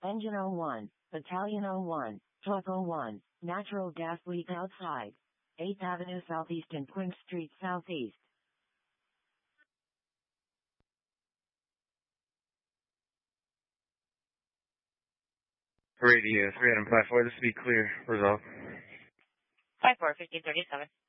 Engine 01, Battalion 01, Truck 01, natural gas leak outside. 8th Avenue Southeast and Queen Street Southeast. Radio 3 Adam 54, this will be clear. Resolve. 54, 1537.